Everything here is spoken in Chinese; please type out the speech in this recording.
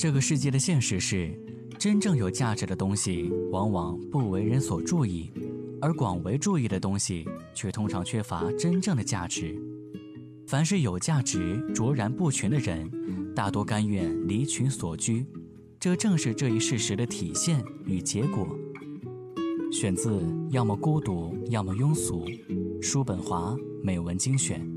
这个世界的现实是，真正有价值的东西往往不为人所注意，而广为注意的东西却通常缺乏真正的价值。凡是有价值卓然不群的人，大多甘愿离群所居，这正是这一事实的体现与结果。选自要么孤独要么庸俗，叔本华美文精选。